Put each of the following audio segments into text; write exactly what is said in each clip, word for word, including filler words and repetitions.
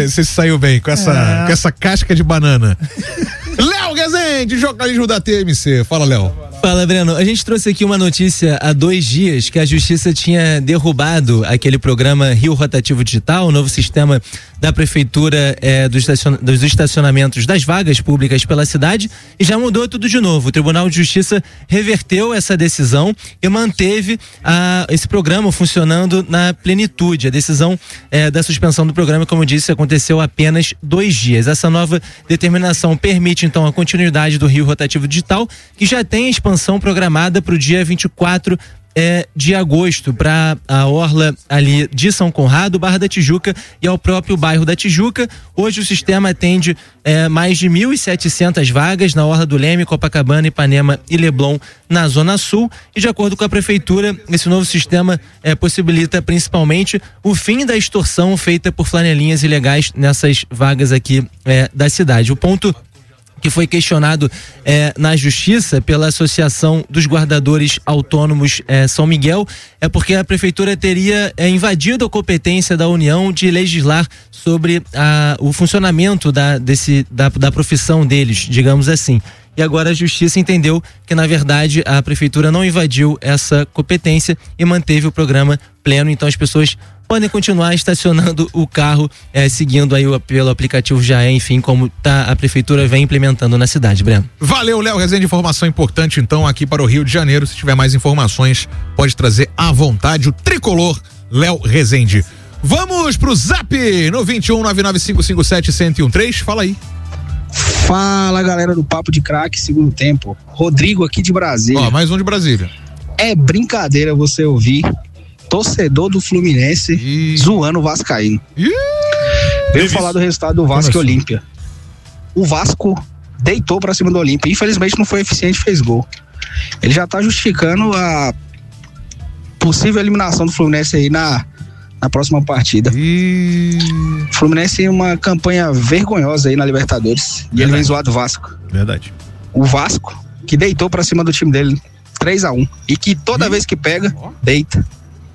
Você saiu bem com essa, é. com essa casca de banana. Léo Rezende, jornalismo da T M C. Fala, Léo. Fala, Breno. A gente trouxe aqui uma notícia há dois dias que a Justiça tinha derrubado aquele programa Rio Rotativo Digital, o novo sistema da Prefeitura é, do estacion, dos estacionamentos das vagas públicas pela cidade, e já mudou tudo de novo. O Tribunal de Justiça reverteu essa decisão e manteve a, esse programa funcionando na plenitude. A decisão é, da suspensão do programa, como eu disse, aconteceu há apenas dois dias. Essa nova determinação permite, então, a continuidade do Rio Rotativo Digital, que já tem expansão programada para o dia vinte e quatro É, de agosto para a orla ali de São Conrado, Barra da Tijuca e ao próprio bairro da Tijuca. Hoje o sistema atende é, mais de mil e setecentas vagas na orla do Leme, Copacabana, Ipanema e Leblon na Zona Sul, e de acordo com a Prefeitura, esse novo sistema é, possibilita principalmente o fim da extorsão feita por flanelinhas ilegais nessas vagas aqui é, da cidade. O ponto que foi questionado eh, na Justiça pela Associação dos Guardadores Autônomos eh, São Miguel é porque a Prefeitura teria eh, invadido a competência da União de legislar sobre a, o funcionamento da, desse, da, da profissão deles, digamos assim. E agora a Justiça entendeu que, na verdade, a Prefeitura não invadiu essa competência e manteve o programa pleno. Então as pessoas podem continuar estacionando o carro, eh, seguindo aí o, pelo aplicativo Já É, enfim, como tá, a Prefeitura vem implementando na cidade, Breno. Valeu, Léo Rezende, informação importante então aqui para o Rio de Janeiro. Se tiver mais informações, pode trazer à vontade o tricolor Léo Rezende. Vamos pro Zap no vinte e um, nove nove cinco cinco sete, zero um três, fala aí. Fala, galera do Papo de Craque, segundo tempo. Rodrigo aqui de Brasília. Ó, mais um de Brasília. É brincadeira você ouvir torcedor do Fluminense e... zoando o Vascaíno. Veio falar do resultado do Vasco e Olímpia. O Vasco deitou pra cima do Olímpia. Infelizmente não foi eficiente, fez gol. Ele já tá justificando a possível eliminação do Fluminense aí na, na próxima partida. E... O Fluminense tem uma campanha vergonhosa aí na Libertadores. Verdade. E ele vem zoar do Vasco. Verdade. O Vasco, que deitou pra cima do time dele três a um. E que toda e... vez que pega, oh. deita.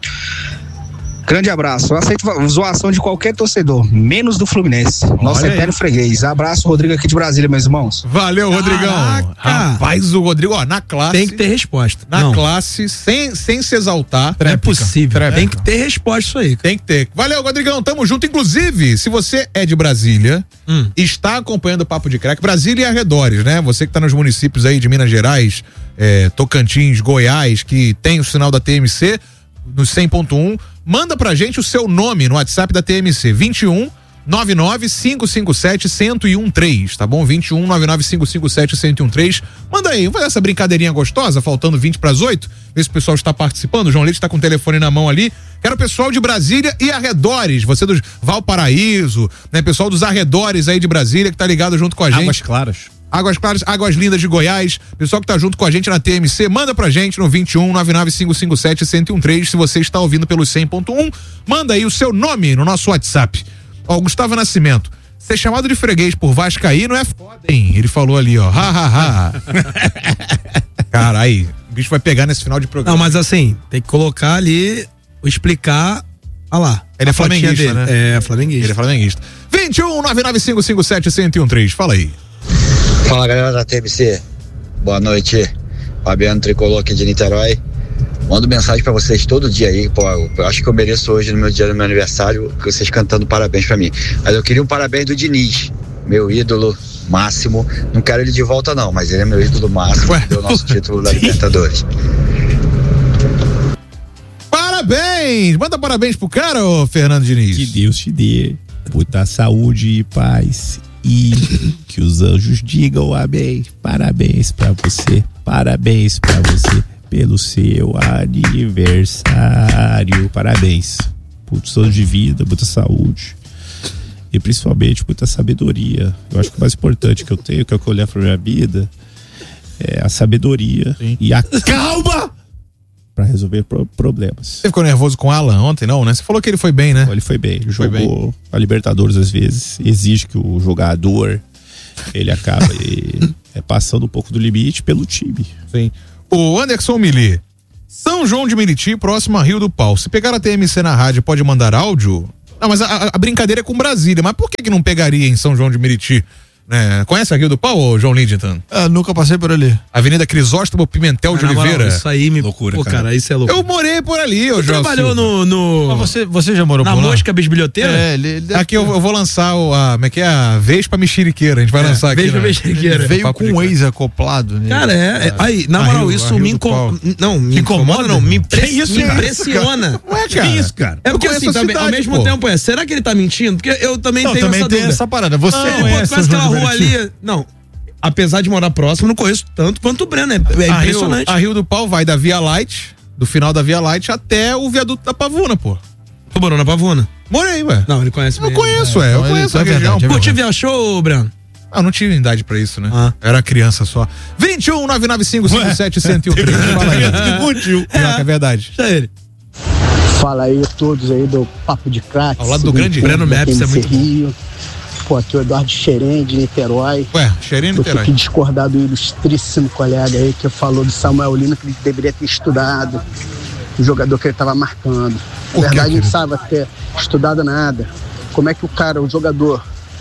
Grande abraço. Eu aceito zoação de qualquer torcedor, menos do Fluminense. Nosso eterno freguês. Abraço, Rodrigo aqui de Brasília, meus irmãos. Valeu, Rodrigão. Caraca. Rapaz, o Rodrigo, ó, na classe. Tem que ter resposta. Na Não. classe, sem, sem se exaltar. Não é possível. Tréplica. Tem que ter resposta isso aí. Tem que ter. Valeu, Rodrigão. Tamo junto. Inclusive, se você é de Brasília, hum. está acompanhando o Papo de Craque, Brasília e arredores, né? Você que tá nos municípios aí de Minas Gerais, é, Tocantins, Goiás, que tem o sinal da T M C, no cem ponto um, manda pra gente o seu nome no WhatsApp da T M C, vinte e um, nove nove cinco cinco sete, zero um três, tá bom? vinte e um, nove nove cinco cinco sete, zero um três. Manda aí, vamos fazer essa brincadeirinha gostosa, faltando vinte para as oito, ver se o pessoal está participando. O João Leite está com o telefone na mão ali. Quero o pessoal de Brasília e arredores, você dos Valparaíso, né? Pessoal dos arredores aí de Brasília que tá ligado junto com a gente. Águas Claras. Águas Claras, Águas Lindas de Goiás, pessoal que tá junto com a gente na T M C, manda pra gente no vinte e um, nove nove cinco cinco sete, zero um três. Se você está ouvindo pelo cem ponto um, manda aí o seu nome no nosso WhatsApp. Ó, Gustavo Nascimento, ser chamado de freguês por Vascaíno é foda, hein? Ele falou ali, ó, ha, ha, ha. Cara, aí, o bicho vai pegar nesse final de programa. Não, mas assim, tem que colocar ali, explicar, olha lá. Ele é flamenguista, dele. né? É, flamenguista. Ele é flamenguista. vinte e um, nove nove cinco cinco sete, zero um três, fala aí. Fala, galera da T M C, boa noite, Fabiano Tricolor aqui de Niterói. Mando mensagem pra vocês todo dia aí, pô, eu acho que eu mereço hoje no meu dia do meu aniversário vocês cantando parabéns pra mim, mas eu queria um parabéns do Diniz, meu ídolo máximo, não quero ele de volta não, mas ele é meu ídolo máximo, que deu o nosso título da Libertadores. Parabéns, manda parabéns pro cara, ô Fernando Diniz. Que Deus te dê muita saúde e paz. E que os anjos digam amém. Parabéns pra você, parabéns pra você pelo seu aniversário. Parabéns. Muitos anos de vida, muita saúde e principalmente muita sabedoria. Eu acho que o mais importante que eu tenho, que é o que eu levo pra minha vida, é a sabedoria. Sim. E a calma pra resolver pro- problemas. Você ficou nervoso com o Alan ontem, não, né? Você falou que ele foi bem, né? Ele foi bem, ele foi jogou bem. a Libertadores às vezes, exige que o jogador ele acaba e, é, passando um pouco do limite pelo time. Sim. O Anderson Mili, São João de Meriti, próximo a Rio do Pau. Se pegar a T M C na rádio, pode mandar áudio? Não, mas a, a brincadeira é com Brasília. Mas por que que não pegaria em São João de Meriti? É, conhece a Rio do Pau, ô, João Lindenton? Ah, nunca passei por ali. Avenida Crisóstomo Pimentel Mas, de na moral, Oliveira. Isso aí me... Loucura, Pô, cara. cara, isso é louco. Eu morei por ali, ô Tu João trabalhou Silva. no... no... Mas você, você já morou Na por lá? mosca bisbilhoteira? É, ele, ele deve- Aqui eu, eu vou lançar o, a, como é que é? A Vespa Mexeriqueira. A gente vai É, lançar aqui. Vespa né? Mexeriqueira. ele veio Papo com de um cara. ex acoplado. Né? Cara, é, é- aí, na A moral, Rio- a isso Rio me do incomoda. Pau. Não, me incomoda, não, me, impre... Que isso, me cara? impressiona. Ué, Que cara. isso, cara? É porque Eu assim, conheço a também, ao cidade, mesmo pô. tempo é, será que ele tá mentindo? Porque eu também Não, tenho também essa tem dúvida. essa parada. Você Não, conhece pô, São quase João aquela de rua Meriti? ali. Não, apesar de morar próximo, não conheço tanto quanto o Breno. É, é A Rio, impressionante. a Rio do Pau vai da Via Light, do final da Via Light até o viaduto da Pavuna, pô. Tu morou na Pavuna? Morei, ué. Não, ele conhece Eu bem. conheço, é. Eu então conheço ele- a é verdade, região. é pô. verdade. Curte via show, Breno? Ah, não tive idade pra isso, né? Ah. Era criança só. vinte e um, nove nove cinco, cinco sete, um zero um três. Fala aí. Que curtiu. Pior que é verdade. Deixa ele. Fala aí todos aí do Papo de Crack. Ao lado do grande Breno Maps, é muito bom. Rio. Pô, aqui é o Eduardo Xerém, de Niterói. Ué, cheirinho de Eu tenho Niterói. que discordar do ilustríssimo colega aí que falou do Samuel Lino, que ele deveria ter estudado o jogador que ele estava marcando. Por Na quê, verdade, não querido? precisava ter estudado nada. Como é que o cara, o jogador,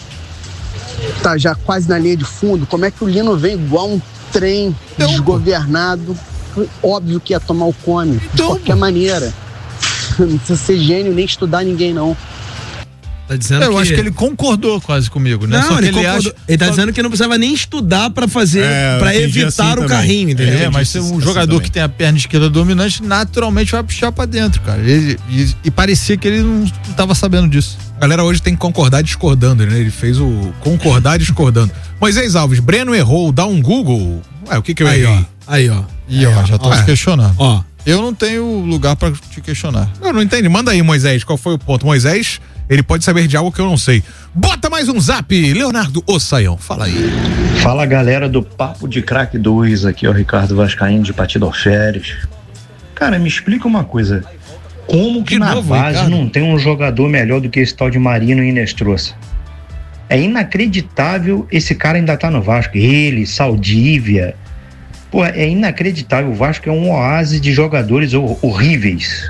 tá já quase na linha de fundo, como é que o Lino vem igual um trem Então, desgovernado? Óbvio que ia tomar o come, de Então, qualquer maneira. Não precisa ser gênio nem estudar ninguém, não. Tá dizendo Eu que... acho que ele concordou quase comigo, né? Não, Só que ele, ele concordou. acha. Ele tá só- dizendo que não precisava nem estudar pra fazer, É, pra eu entendi evitar assim o também. carrinho, entendeu? É, mas Entendi um assim jogador também. que tem a perna esquerda dominante naturalmente vai puxar pra dentro, cara. Ele- e, e parecia que ele não tava sabendo disso. A galera hoje tem que concordar discordando, né? Ele fez o concordar discordando. Moisés Alves, Breno errou, dá um Google. Ué, o que que eu Aí, errei? ó. Aí, ó. E ó, já tô ó. se questionando. Ó. Eu não tenho lugar pra te questionar. Eu não entendi. Manda aí, Moisés, qual foi o ponto? Moisés, ele pode saber de algo que eu não sei. Bota mais um zap, Leonardo Ossaião. Fala aí. Fala galera do Papo de Crack dois, aqui é o Ricardo Vascaíno de Partido Alferes. Cara, me explica uma coisa. Como que De na novo, base Ricardo? não tem um jogador melhor do que esse tal de Marino e Inestrosa? É inacreditável esse cara ainda tá no Vasco. Ele, Saldívia. Pô, é inacreditável. O Vasco é um oásis de jogadores hor- horríveis.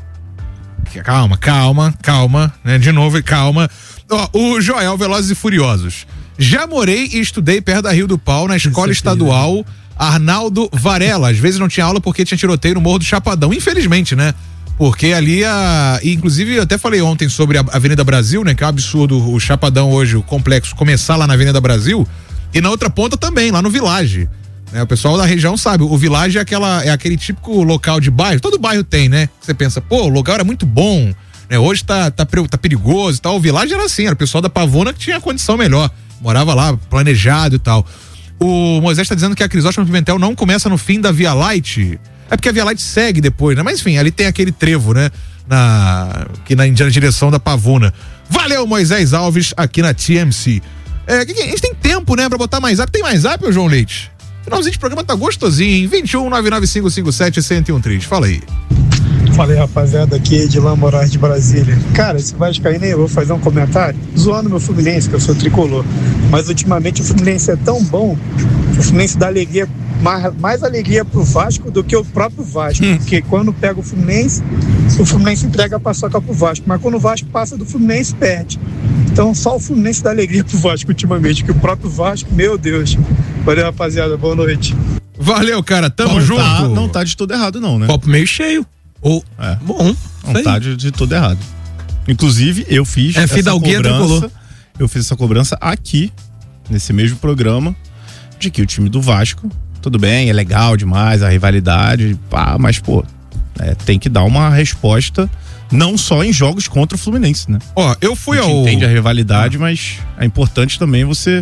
Calma, calma, calma, né? De novo, calma. Ó, o Joel Velozes e Furiosos. Já morei e estudei perto da Rio do Pau, na escola estadual Arnaldo Varela. Às vezes não tinha aula porque tinha tiroteio no Morro do Chapadão. Infelizmente, né? Porque ali a. e, inclusive, eu até falei ontem sobre a Avenida Brasil, né? Que é um absurdo o Chapadão hoje, o complexo, começar lá na Avenida Brasil. E na outra ponta também, lá no Village. Né? O pessoal da região sabe, o Village é, aquela, é aquele típico local de bairro, todo bairro tem, né? Você pensa, pô, o lugar era muito bom, né? Hoje tá, tá, pre- tá perigoso e tal. O Village era assim, era o pessoal da Pavuna que tinha condição melhor, morava lá, planejado e tal. O Moisés tá dizendo que a Crisóstomo Pimentel não começa no fim da Via Light. É porque a Via Light segue depois, né? Mas enfim, ali tem aquele trevo, né? Na, que na, na direção da Pavuna. Valeu, Moisés Alves, aqui na T M C. É, que que- a gente tem tempo, né, pra botar mais zap. Tem mais zap, ô João Leite? Finalzinho de programa tá gostosinho, hein? vinte e um, nove nove cinco cinco sete, um zero um três. Fala aí. Fala aí, rapaziada, aqui é de Moraes de Brasília. Cara, esse Vascaíno aí, eu vou fazer um comentário zoando meu Fluminense, que eu sou tricolor. Mas ultimamente o Fluminense é tão bom que o Fluminense dá alegria, mais, mais alegria pro Vasco do que o próprio Vasco. Porque quando pega o Fluminense, o Fluminense entrega a paçoca pro Vasco. Mas quando o Vasco passa do Fluminense, perde. Então só o Fluminense dá alegria pro Vasco ultimamente, que o próprio Vasco, meu Deus. Valeu, rapaziada, boa noite. Valeu, cara, tamo não junto. Tá, não tá de todo errado, não, né? Copo meio cheio. Ou, É. bom, Não tá de, de todo errado. Inclusive, eu fiz É essa fidalguia cobrança. tricolor. Eu fiz essa cobrança aqui, nesse mesmo programa, de que o time do Vasco, tudo bem, é legal demais, a rivalidade, pá, mas, pô, é, tem que dar uma resposta, não só em jogos contra o Fluminense, né? Ó, eu fui a gente ao. entende a rivalidade, mas é importante também você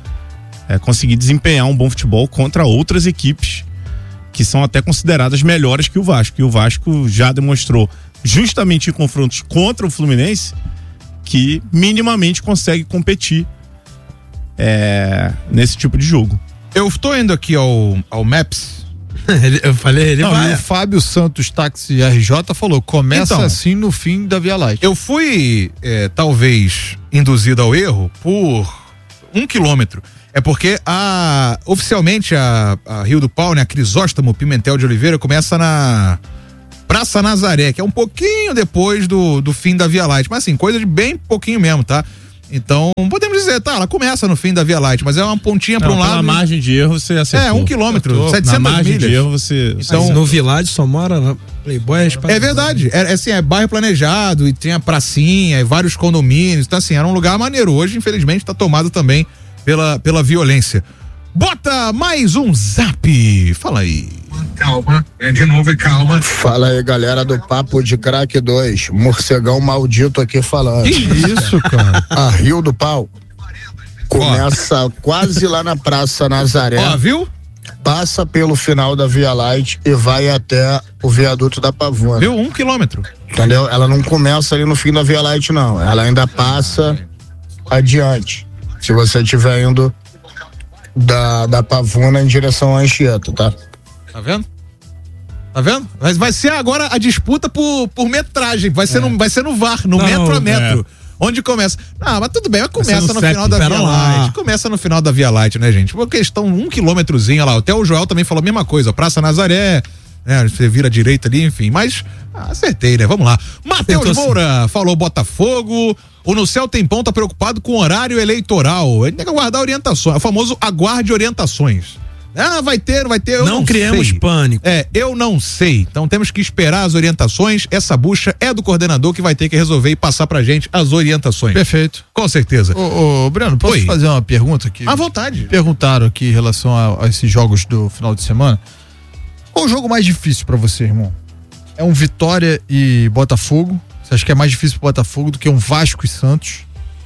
é, conseguir desempenhar um bom futebol contra outras equipes que são até consideradas melhores que o Vasco. E o Vasco já demonstrou, justamente em confrontos contra o Fluminense, que minimamente consegue competir é, nesse tipo de jogo. Eu tô indo aqui ao, ao Maps. Ele- eu falei, ele Não, vai. e o Fábio Santos Táxi R J falou: começa Então. assim no fim da Via Light. Eu fui, é, talvez, induzido ao erro por um quilômetro. É porque a oficialmente a, a Rio do Pau, né, a Crisóstomo Pimentel de Oliveira, começa na Praça Nazaré, que é um pouquinho depois do, do fim da Via Light, mas assim, coisa de bem pouquinho mesmo, tá? Então, podemos dizer, tá, ela começa no fim da Via Light, mas é uma pontinha para um lado. Na margem de erro você acertou. É, um quilômetro, setecentas na margem milhas. de erro você... Então, no Village só mora Playboy. É verdade, é, é assim, é bairro planejado e tinha pracinha e vários condomínios, então assim, era um lugar maneiro. Hoje, infelizmente, tá tomado também pela, pela violência. Bota mais um zap, fala aí. Calma, é de novo e calma. Fala aí, galera do Papo de Crack dois, morcegão maldito aqui falando. Que isso, cara? A Rio do Pau começa ó. quase lá na Praça Nazaré. Ó, viu? Passa pelo final da Via Light e vai até o viaduto da Pavuna. Viu? Um quilômetro. Entendeu? Ela não começa ali no fim da Via Light, não. Ela ainda passa adiante. Se você estiver indo da, da Pavuna em direção à Anchieta, tá? Tá vendo? Tá vendo? Vai, vai ser agora a disputa por, por metragem. Vai ser, é. no, vai ser no V A R, no não, metro a metro. É. Onde começa? Ah, mas tudo bem, mas começa no final da Via Light. Começa no final da Via Light, né, gente? Uma questão, um quilômetrozinho lá. Até o Joel também falou a mesma coisa. Praça Nazaré, né? Você vira à direita ali, enfim. Mas ah, acertei, né? Vamos lá. Matheus Moura falou Botafogo. O No Céu Tem Pão tá preocupado com o horário eleitoral. Ele tem que aguardar orientações. É o famoso aguarde orientações. Ah, vai ter, vai ter. Eu não, não criemos sei. pânico. É, eu não sei. Então temos que esperar as orientações. Essa bucha é do coordenador que vai ter que resolver e passar pra gente as orientações. Perfeito. Com certeza. Ô, ô Breno, posso Oi. fazer uma pergunta aqui? À vontade. Perguntaram aqui em relação a, a esses jogos do final de semana. Qual o jogo mais difícil pra você, irmão? É um Vitória e Botafogo? Você acha que é mais difícil pro Botafogo do que um Vasco e Santos?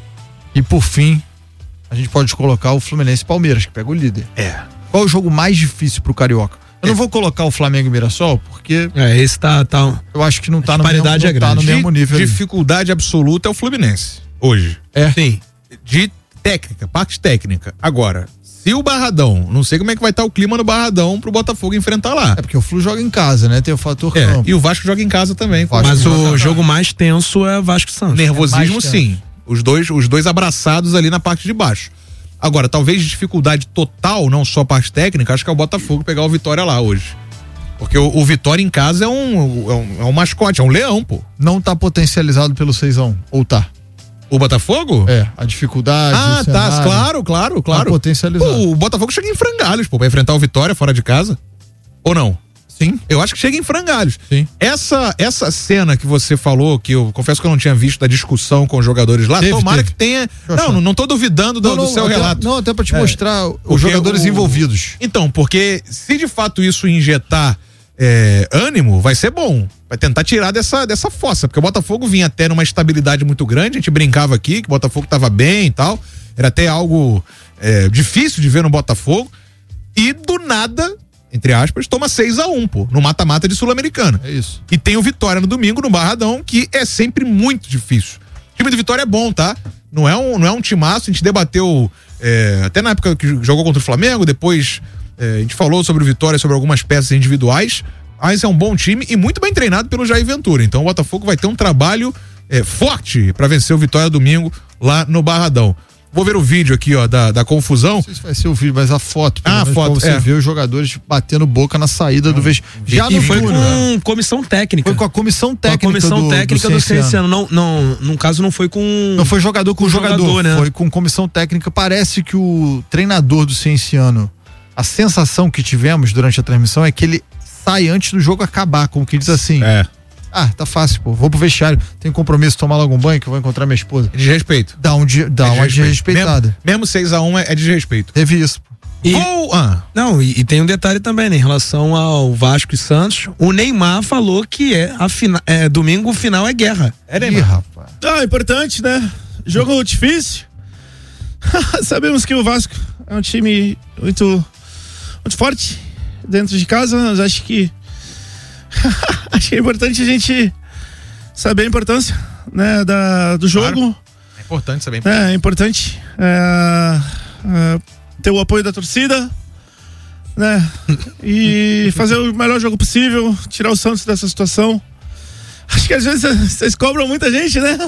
E por fim, a gente pode colocar o Fluminense e Palmeiras, que pega o líder. É. Qual o jogo mais difícil pro Carioca? Eu é. não vou colocar o Flamengo e Mirassol, porque... É, esse tá... tá eu acho que não tá, a no mesmo, não é tá no mesmo nível. Dificuldade absoluta é o Fluminense, hoje. É? Sim. De técnica, parte técnica. Agora, se o Barradão, não sei como é que vai estar o clima no Barradão pro Botafogo enfrentar lá. É porque o Flu joga em casa, né? Tem o fator é, campo. E o Vasco joga em casa também. Mas o jogo mais tenso é Vasco e Santos. Nervosismo, é sim. Os dois, os dois abraçados ali na parte de baixo. Agora, talvez dificuldade total, não só parte técnica, acho que é o Botafogo pegar o Vitória lá hoje. Porque o, o Vitória em casa é um, é um, é um mascote, é um leão, pô. Não tá potencializado pelo seis a um, ou tá? O Botafogo? É, a dificuldade. Ah, tá, claro, claro, claro. Tá potencializado. Pô, o Botafogo chega em frangalhos, pô, pra enfrentar o Vitória fora de casa. Ou não? Sim. Eu acho que chega em frangalhos. Sim. Essa, essa cena que você falou, que eu confesso que eu não tinha visto da discussão com os jogadores lá, teve, tomara teve. que tenha. Não, não, não tô duvidando do, não, não, do seu até, relato. Não, até pra te é. mostrar os jogadores o, envolvidos. Então, porque se de fato isso injetar é, ânimo, vai ser bom. Vai tentar tirar dessa, dessa fossa, porque o Botafogo vinha até numa estabilidade muito grande, a gente brincava aqui que o Botafogo tava bem e tal. Era até algo é, difícil de ver no Botafogo. E do nada, entre aspas, toma seis a um, pô, no mata-mata de Sul-Americana. É isso. E tem o Vitória no domingo, no Barradão, que é sempre muito difícil. O time do Vitória é bom, tá? Não é um, não é um timaço, a gente debateu é, até na época que jogou contra o Flamengo, depois é, a gente falou sobre o Vitória, sobre algumas peças individuais, mas é um bom time e muito bem treinado pelo Jair Ventura. Então o Botafogo vai ter um trabalho é, forte para vencer o Vitória domingo lá no Barradão. Vou ver o vídeo aqui, ó, da, da confusão. Não sei se vai ser o vídeo, mas a foto. Ah, a foto, você é. vê os jogadores batendo boca na saída não, do vestiário. Já e foi com né? comissão técnica. Foi com a comissão técnica. Com a comissão do, técnica do, do Cienciano. Não, não, no caso não foi com... Não foi jogador com, com jogador, jogador, né? Foi com comissão técnica. Parece que o treinador do Cienciano, a sensação que tivemos durante a transmissão é que ele sai antes do jogo acabar, como que diz assim. É. Ah, tá fácil, pô. Vou pro vestiário, tenho compromisso, tomar logo um banho que eu vou encontrar minha esposa. Desrespeito. Dá, um dia, dá é uma desrespeitada. Mesmo, mesmo seis a um é, é desrespeito. Teve isso. E, oh, ah. Não, e, e tem um detalhe também, né, em relação ao Vasco e Santos. O Neymar falou que é, a fina, é domingo o final é guerra. É Neymar. Ih, rapaz. Ah, importante, né? Jogo difícil. Sabemos que o Vasco é um time muito, muito forte dentro de casa, mas acho que acho que é importante a gente saber a importância, né, da, do jogo. Claro. É importante saber. É, é importante é, é, ter o apoio da torcida, né, e fazer o melhor jogo possível, tirar o Santos dessa situação. Acho que às vezes vocês cobram muita gente, né?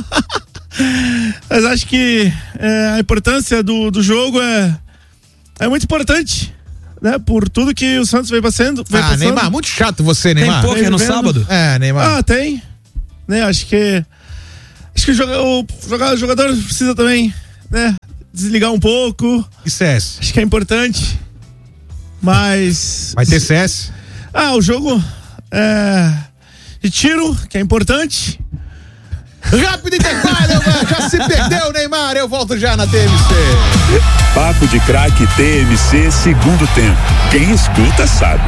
Mas acho que é, a importância do, do jogo é, é muito importante. né? Por tudo que o Santos vem passando. Vem ah, passando. Neymar, muito chato você, Neymar. Tem poker no sábado? É, Neymar. Ah, tem. Né, acho que. Acho que o jogador, o jogador precisa também, né? Desligar um pouco. E C S? Acho que é importante. Mas. Vai ter C S? Ah, o jogo é, de tiro, que é importante. Rápido intervalo, já se perdeu, Neymar. Eu volto já na T M C. Papo de Craque T M C, segundo tempo. Quem escuta sabe.